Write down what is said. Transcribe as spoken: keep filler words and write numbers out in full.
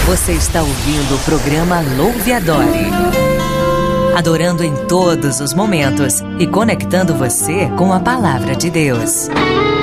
Você está ouvindo o programa Louve e Adore. Adorando em todos os momentos e conectando você com a palavra de Deus.